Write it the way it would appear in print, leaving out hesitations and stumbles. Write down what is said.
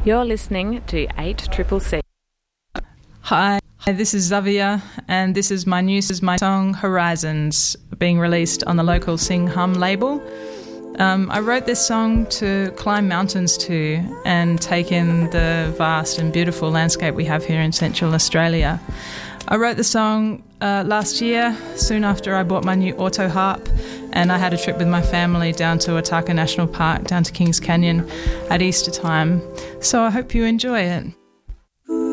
You're listening to 8CCC. Hi, this is Xavier, and this is my song Horizons, being released on the local Sing Hum label. I wrote this song to climb mountains to and take in the vast and beautiful landscape we have here in Central Australia. I wrote the song last year, soon after I bought my new auto harp, and I had a trip with my family down to Wataka National Park, down to Kings Canyon at Easter time. So I hope you enjoy it.